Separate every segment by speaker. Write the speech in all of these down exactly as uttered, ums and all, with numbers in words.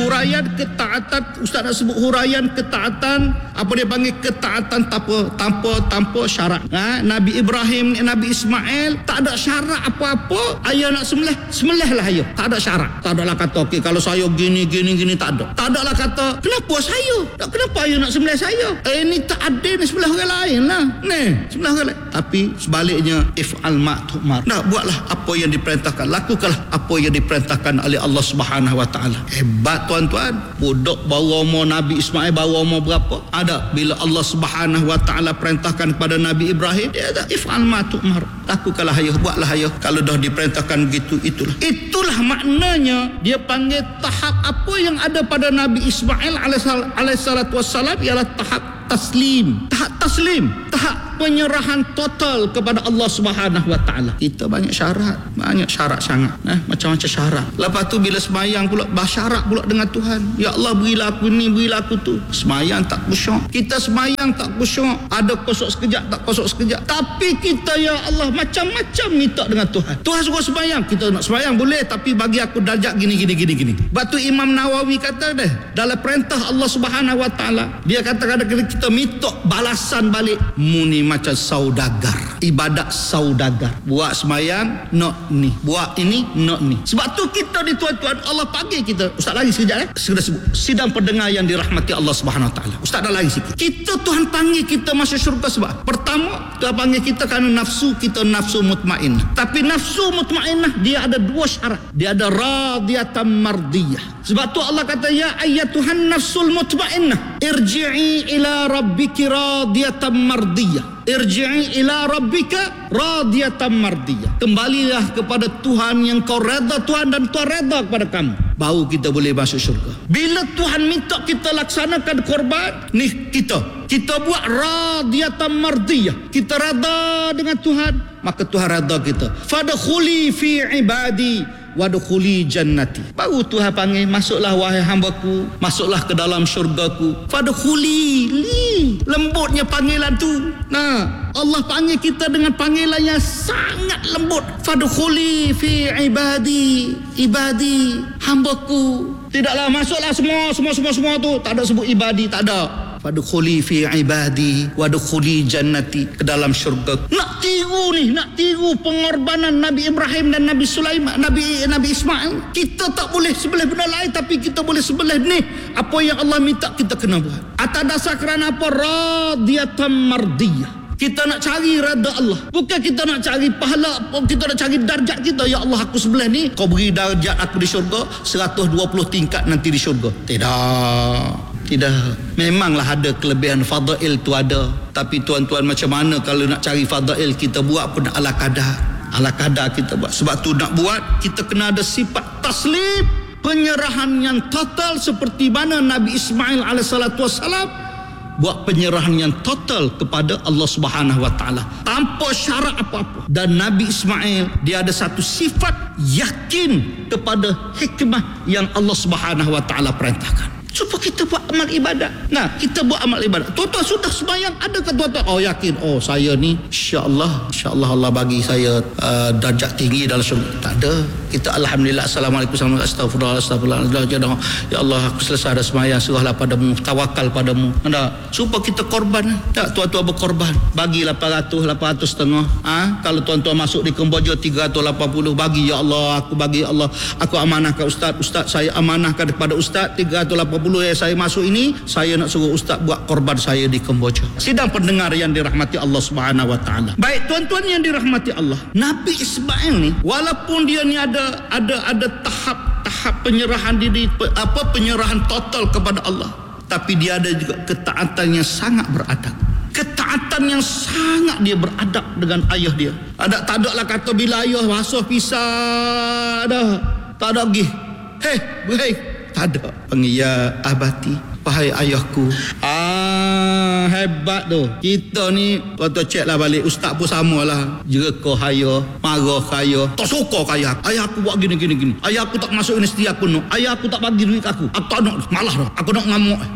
Speaker 1: huraian ketaatan, ustaz nak sebut huraian ketaatan, apa dia panggil ketaatan tanpa tanpa tanpa syarat. Ha? Nabi Ibrahim, Nabi Ismail tak ada syarat apa-apa. Ayah nak sembelih, sembelihlah ayah. Tak ada syarat. Tak adalah kata okey kalau saya gini gini gini, tak ada. Tak adalah kata kenapa saya? Tak, kenapa ayah nak sembelih saya? Eh ni tak adil ni, sebelah orang lain lah. Ni sebelah orang lain. Tapi sebaliknya, if'al ma tu'mar. Nah, buatlah apa yang diperintahkan, lakukanlah apa yang diperintahkan oleh Allah Subhanahu wa taala. Hebat tuan-tuan. Budak baru umur Nabi Ismail baru umur berapa? Ada bila Allah Subhanahu wa taala perintahkan kepada Nabi Ibrahim, dia kata if'al ma tu'mar. Lakukanlah ayah, buatlah ayah. Kalau dah diperintahkan begitu, itulah. Itulah maknanya dia panggil tahap apa yang ada pada Nabi Ismail alaihissalatu wassalam ialah tahap taslim. Tahap taslim, tahap penyerahan total kepada Allah Subhanahu wa taala. Kita banyak syarat, banyak syarat sangat. Nah, macam-macam syarat. Lepas tu bila sembahyang pula bersyarat pula dengan Tuhan. Ya Allah, berilah aku ni, berilah aku tu. Sembahyang tak khusyuk. Kita sembahyang tak khusyuk. Ada kosok sekejap, tak kosok sekejap. Tapi kita ya Allah macam-macam minta dengan Tuhan. Tuhan suruh sembahyang, kita nak sembahyang boleh, tapi bagi aku darjat gini gini gini gini. Sebab tu Imam Nawawi kata deh, dalam perintah Allah Subhanahu wa taala, dia kata kadang-kadang kita minta balasan balik muni macam saudagar, ibadat saudagar. Buat sembahyang nak ni, buat ini nak ni. Sebab tu kita ni tuan-tuan, Allah panggil kita. Ustaz lagi sekejap eh. Segera sebut sidang pendengar yang dirahmati Allah Subhanahu wa taala. Ustaz dah lagi sikit. Kita Tuhan panggil kita masuk syurga sebab pertama Tuhan panggil kita kerana nafsu kita nafsu mutmainnah. Tapi nafsu mutmainnah dia ada dua syarat. Dia ada radiyatan mardiyah. Sebab tu Allah kata ya ayyatuhan nafsul mutmainnah irji'i ila rabbiki radiyatan mardiyah. Irji'i ila rabbika radiyatan mardiyah. Kembalilah kepada Tuhan yang kau redha Tuhan dan Tuhan redha kepada kamu. Baru kita boleh masuk syurga. Bila Tuhan minta kita laksanakan korban, ni kita. Kita buat radiyatan mardiyah. Kita redha dengan Tuhan, maka Tuhan redha kita. Fadkhuli fi ibadi wadkhuli jannati. Baru Tuhan panggil, masuklah wahai hamba-Ku, masuklah ke dalam syurga-Ku. Fadkhuli, li. Lembutnya panggilan tu. Nah, Allah panggil kita dengan panggilan yang sangat lembut. Fadkhuli fi ibadi, ibadi, hamba-Ku. Tidaklah masuklah semua semua semua semua tu, tak ada sebut ibadi, tak ada. Fadkhuli fi ibadi wadkhuli jannati, ke dalam syurga. Nak tiru ni, nak tiru pengorbanan Nabi Ibrahim dan Nabi Sulaiman, Nabi Nabi Ismail. Kita tak boleh sebelah benda lain, tapi kita boleh sebelah ni. Apa yang Allah minta kita kena buat. Atas dasar kerana apa? Radiyatan mardiyah. Kita nak cari redha Allah. Bukan kita nak cari pahala, kita nak cari darjat kita. Ya Allah, aku sebelah ni, kau beri darjat aku di syurga seratus dua puluh tingkat nanti di syurga. Tidak. Tidak. Memanglah ada kelebihan fadail tu ada. Tapi tuan-tuan, macam mana kalau nak cari fadail, kita buat pun ala kadar. Ala kadar kita buat. Sebab tu nak buat, kita kena ada sifat taslim, penyerahan yang total seperti mana Nabi Ismail alaihissalatu wassalam buat penyerahan yang total kepada Allah Subhanahu wa taala tanpa syarat apa-apa. Dan Nabi Ismail dia ada satu sifat yakin kepada hikmah yang Allah Subhanahu wa taala perintahkan. Supaya kita buat amal ibadat. Nah, kita buat amal ibadat. Tuan-tuan sudah sembahyang, adakah tuan-tuan oh yakin, oh saya ni insya-Allah insya-Allah Allah bagi saya uh, darjat tinggi dalam syurga? Tak ada. Kita alhamdulillah, assalamualaikum, astagfirullah, astagfirullah. Ya Allah, aku selesai dah sembahyang, serahlah padamu, tawakal padamu. Anda supaya kita korban. Tak, tuan-tuan berkorban. Bagi lapan ratus, lapan ratus setengah. Ha? Kalau tuan-tuan masuk di Kemboja tiga ratus lapan puluh, bagi ya Allah, aku bagi ya Allah, aku amanahkan ustaz, ustaz saya amanahkan kepada ustaz tiga ratus lapan puluh yang saya masuk ini, saya nak suruh ustaz buat korban saya di Kemboja. Sidang pendengar yang dirahmati Allah Subhanahu wa taala. Baik tuan-tuan yang dirahmati Allah, Nabi Ismail ni walaupun dia ni ada ada ada tahap-tahap penyerahan diri, apa penyerahan total kepada Allah, tapi dia ada juga ketaatan yang sangat beradab. Ketaatan yang sangat dia beradab dengan ayah dia. Ada tak ada lah kata bila ayah basuh pisah dah, tak ada lagi. Hei, hei, tak ada. Panggil ya abati, wahai ayahku. Ah, hebat tu. Kita ni waktu cek lah balik, ustaz pun sama lah. Jerka kaya, marah kaya, tak suka kaya. Ayah aku buat gini gini gini. Ayah aku tak masuk universiti aku nak. Ayah aku tak bagi duit aku. Aku tak nak, malah dah. Aku nak ngamuk.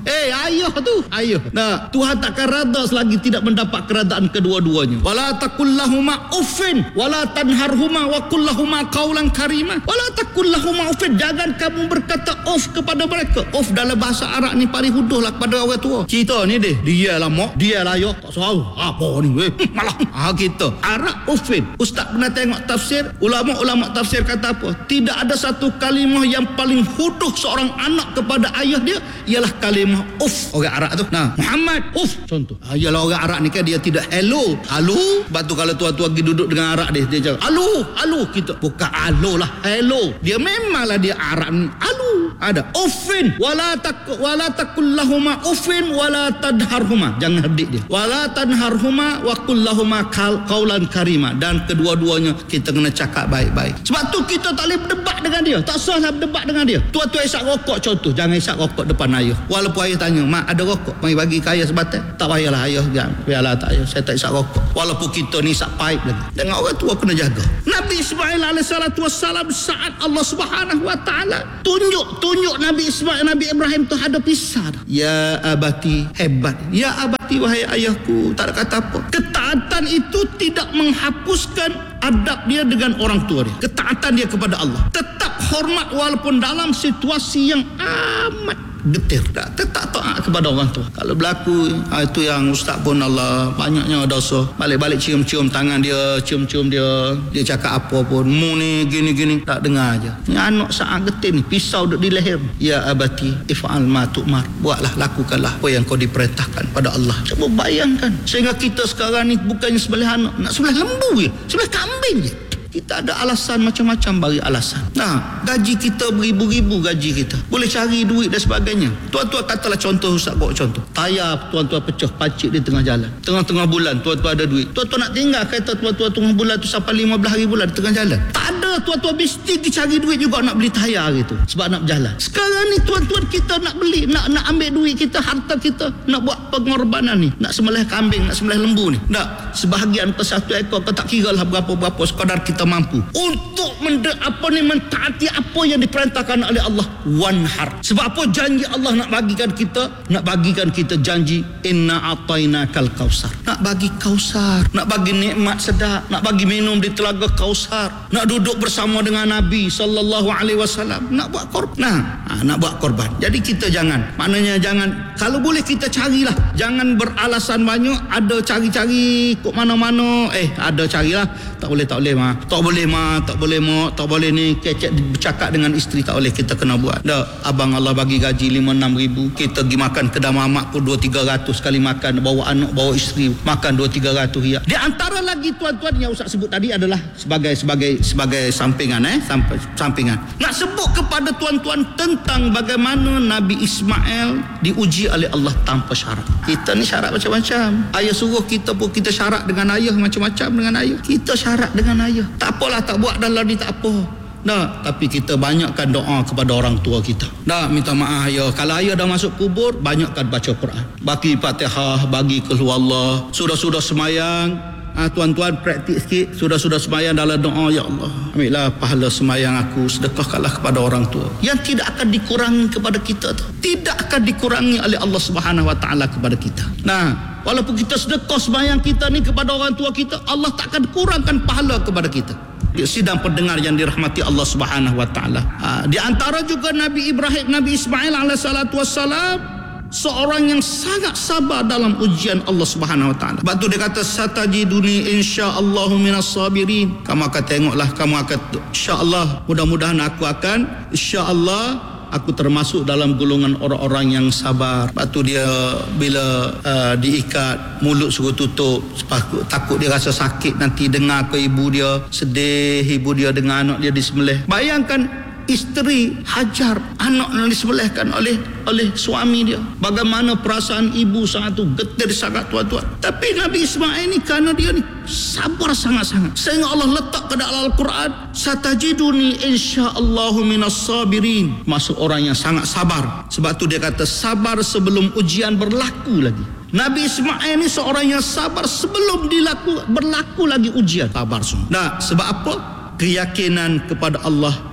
Speaker 1: Eh ayah tu, ayah. Nah, Tuhan takkan rada selagi tidak mendapat keredaan kedua-duanya. Wala taqul lahuma uffin wala tanharhuma wa qul lahuma qaulan karima. Wala taqul lahuma uffin, jangan kamu berkata off kepada mereka. Off dalam bahasa Arab ni paling huduh lah kepada orang tua. Kita ni deh, dia lah mak, dia lah ayah, tak tahu apa ni weh. Malah ah kita Arab uffin. Ustaz pernah tengok tafsir, ulama-ulama tafsir kata apa? Tidak ada satu kalimah yang paling huduh seorang anak kepada ayah dia ialah kalimah uff. Orang Arab tu. Nah, Muhammad uff contoh. Ah, ialah orang Arab ni kan dia tidak hello. Halo. Sebab tu kalau tua-tua pergi duduk dengan Arab dia, dia cakap halo, halo kita. Bukan halo lah, hello. Dia memanglah dia Arab ni. Halo. Ada uffin wala tak wala taqul lahuma uffin wala tadharhuma. Jangan herdik dia. Wala tanharhuma wa qul lahuma qaulan karima. Dan kedua-duanya kita kena cakap baik-baik. Sebab tu kita tak boleh berdebat dengan dia. Tak salah berdebat dengan dia. Tua-tua isap rokok contoh, jangan isap rokok depan ayah. Walaupun ayah tanya, "Mak ada rokok? Mai bagi ke ayah sebatang?" Tak payahlah ayah, jangan. Biarlah tak ayah, saya tak isap rokok. Walaupun kita ni isap pipe lagi. Dengan orang tua kena jaga. Nabi Ismail alaihi salatu wassalam, saat Allah Subhanahu wa taala tunjuk tunjuk Nabi Ismail, Nabi Ibrahim tu ada pisah. Ya abati, hebat. Ya abati, wahai ayahku, tak ada kata apa. Ketaatan itu tidak menghapuskan adab dia dengan orang tua dia. Ketaatan dia kepada Allah tetap hormat walaupun dalam situasi yang amat getir. Tak, tetap taat kepada orang tua. Kalau berlaku ha, itu yang ustaz pun Allah banyaknya dosa. Balik-balik cium-cium tangan dia, cium-cium dia, dia cakap apa pun, mu ni gini-gini, tak dengar aja. Ni anak saat getir ni, pisau duduk di leher. Ya abati if'al ma tu'mar. Buatlah, lakukanlah apa yang kau diperintahkan pada Allah. Cuba bayangkan, sehingga kita sekarang ni bukannya sebelah anak, nak sebelah lembu je, sebelah kambing je. Kita ada alasan macam-macam bagi alasan. Nah, gaji kita beribu-ribu gaji kita. Boleh cari duit dan sebagainya. Tuan-tuan katalah contoh, Ustaz bawa contoh. Tayar tuan-tuan pecah pacik di tengah jalan. Tengah-tengah bulan tuan-tuan ada duit. Tuan-tuan nak tinggal kereta tuan-tuan tengah bulan tu sampai lima belas hari bulan di tengah jalan. Tak ada, tuan-tuan mesti pergi cari duit juga nak beli tayar gitu. Sebab nak berjalan. Sekarang ni tuan-tuan kita nak beli, nak nak ambil duit kita, harta kita, nak buat pengorbanan ni. Nak sembelih kambing, nak sembelih lembu ni. Tak, sebahagian per satu ekor kau tak kira lah berapa-berapa sekadar kita mampu untuk mende, apa ni mentaati apa yang diperintahkan oleh Allah. Wanhar. Sebab apa janji Allah nak bagikan kita? Nak bagikan kita janji inna atainakal kausar. Nak bagi kausar, nak bagi nikmat sedap, nak bagi minum di telaga kausar, nak duduk bersama dengan Nabi sallallahu alaihi wasallam, nak buat korban. Nah, ha, nak buat korban. Jadi kita jangan, maknanya jangan, kalau boleh kita carilah, jangan beralasan banyak, ada cari-cari kok mana-mana, eh ada carilah, tak boleh tak boleh mah. Tak boleh mah, tak boleh mak, tak boleh ni, kecek bercakap dengan isteri, tak boleh, kita kena buat. Dah, abang Allah bagi gaji lima enam ribu, kita pergi makan kedai mamak pun dua tiga ratus sekali makan, bawa anak, bawa isteri, makan dua tiga ratus ya. Di antara lagi tuan-tuan yang Ustaz sebut tadi adalah sebagai sebagai sebagai sampingan eh, sampai sampingan. Nak sebut kepada tuan-tuan tentang bagaimana Nabi Ismail diuji oleh Allah tanpa syarat. Kita ni syarat macam-macam. Ayah suruh kita pun kita syarat dengan ayah macam-macam dengan ayah. Kita syarat dengan ayah. Tak apalah, tak buat dalam ni tak apa. Nah, tapi kita banyakkan doa kepada orang tua kita. Nah, minta maaf ayah. Kalau ayah dah masuk kubur, banyakkan baca Quran. Bagi Fatihah, bagi keluar Allah. Sudah-sudah semayang, ah, tuan-tuan praktik sikit. Sudah-sudah semayang dalam doa, ya Allah, ambillah pahala semayang aku, sedekahkanlah kepada orang tua. Yang tidak akan dikurangi kepada kita tu. Tidak akan dikurangi oleh Allah Subhanahu wa taala kepada kita. Nah, walaupun kita sedekah semayang kita ni kepada orang tua kita, Allah tak akan kurangkan pahala kepada kita. Sidang pendengar yang dirahmati Allah Subhanahu wa taala. Ha, di antara juga Nabi Ibrahim, Nabi Ismail alaihi salatu wassalam, seorang yang sangat sabar dalam ujian Allah Subhanahu wa taala. Sebab tu dia kata satajiduni insyaallahu minas sabirin. Kamu akan tengoklah, kamu akan insyaallah, mudah-mudahan aku akan insyaallah aku termasuk dalam golongan orang-orang yang sabar. Lepas tu dia bila uh, diikat, mulut suruh tutup, takut dia rasa sakit nanti dengar ke ibu dia, sedih ibu dia dengan anak dia disembelih. Bayangkan isteri Hajar, anak yang disembelihkan oleh oleh suami dia. Bagaimana perasaan ibu sangat tu, getir sangat tuan-tuan. Tapi Nabi Ismail ni kerana dia ni sabar sangat-sangat, sehingga Allah letak ke dalam Al-Quran satajiduni insyaallahu minas sabirin, masuk orang yang sangat sabar. Sebab tu dia kata sabar sebelum ujian berlaku lagi. Nabi Ismail ni seorang yang sabar sebelum dilaku berlaku lagi ujian. Sabar semua. Nah, sebab apa? Keyakinan kepada Allah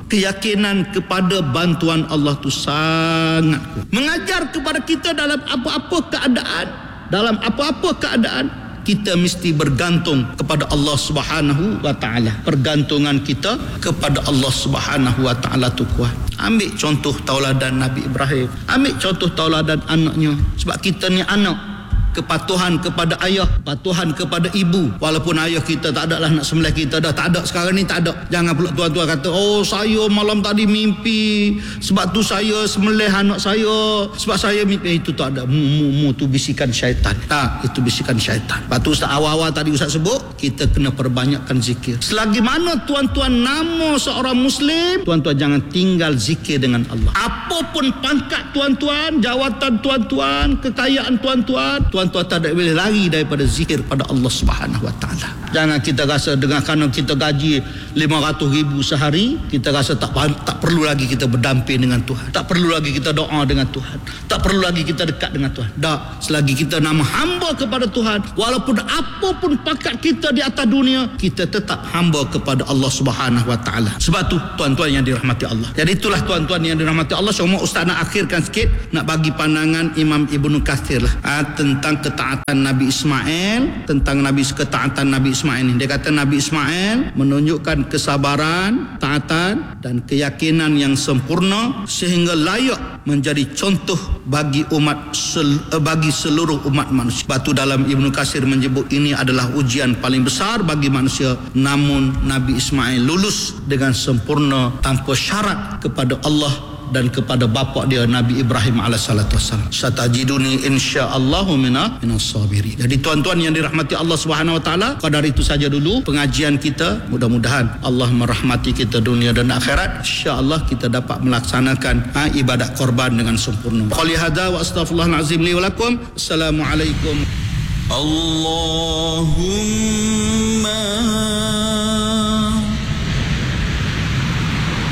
Speaker 1: keyakinan kepada bantuan Allah tu sangat kuat. Mengajar kepada kita dalam apa-apa keadaan, dalam apa-apa keadaan kita mesti bergantung kepada Allah Subhanahu wa taala. Pergantungan kita kepada Allah Subhanahu wa taala tu kuat. Ambil contoh tauladan Nabi Ibrahim, ambil contoh tauladan anaknya. Sebab kita ni anak, kepatuhan kepada ayah, patuhan kepada ibu. Walaupun ayah kita tak ada lah nak sembelih kita dah, tak ada sekarang ni, tak ada. Jangan pula tuan-tuan kata, oh saya malam tadi mimpi sebab tu saya sembelih anak saya, sebab saya mimpi. Itu tak ada. Mu, mu, mu tu bisikan syaitan. Tak, itu bisikan syaitan. Lepas tu Ustaz awal-awal tadi Ustaz sebut, kita kena perbanyakkan zikir. Selagi mana tuan-tuan nama seorang Muslim, tuan-tuan jangan tinggal zikir dengan Allah. Apapun pangkat tuan-tuan, jawatan tuan-tuan, kekayaan tuan-tuan, tuan-tuan tak ada boleh lari daripada zikir pada Allah Subhanahu wa taala. Jangan kita rasa dengan kerana kita gaji lima ratus ribu sehari, kita rasa tak tak perlu lagi kita berdamping dengan Tuhan. Tak perlu lagi kita doa dengan Tuhan. Tak perlu lagi kita dekat dengan Tuhan. Tak, selagi kita nama hamba kepada Tuhan, walaupun apapun pangkat kita di atas dunia, kita tetap hamba kepada Allah Subhanahu wa taala. Sebab tu tuan-tuan yang dirahmati Allah. Jadi itulah tuan-tuan yang dirahmati Allah. Cuma Ustaz nak akhirkan sikit, nak bagi pandangan Imam Ibnu Katsir lah ha, tentang ketaatan Nabi Ismail, tentang Nabi ketaatan Nabi Ismail ini. Dia kata Nabi Ismail menunjukkan kesabaran, taatan dan keyakinan yang sempurna sehingga layak menjadi contoh bagi umat sel, bagi seluruh umat manusia. Batu dalam Ibnu Katsir menyebut ini adalah ujian paling besar bagi manusia. Namun Nabi Ismail lulus dengan sempurna tanpa syarat kepada Allah dan kepada bapa dia Nabi Ibrahim alaihissalatu wassalam. Satajiduni insyaallahu minas sabirin. Jadi tuan-tuan yang dirahmati Allah Subhanahu wa taala, kadar itu saja dulu pengajian kita. Mudah-mudahan Allah merahmati kita dunia dan akhirat. Insya-Allah kita dapat melaksanakan ha, ibadat korban dengan sempurna. Qali hadza wa astaghfirullahal azim li wa lakum. Assalamualaikum.
Speaker 2: Allahumma